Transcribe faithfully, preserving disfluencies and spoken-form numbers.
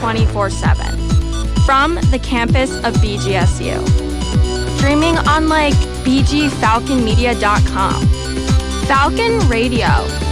twenty-four seven. From the campus of B G S U. Streaming on like b g falcon media dot com. Falcon Radio.